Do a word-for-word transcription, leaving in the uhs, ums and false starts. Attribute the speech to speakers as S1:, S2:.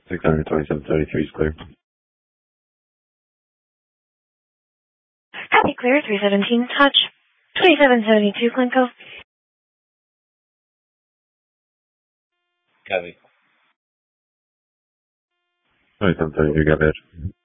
S1: six hundred twenty-seven thirty-three is clear.
S2: Happy clear, three seventeen touch. twenty-seven seventy-two Glencoe.
S3: Copy.
S1: twenty-seven thirty-three, got it.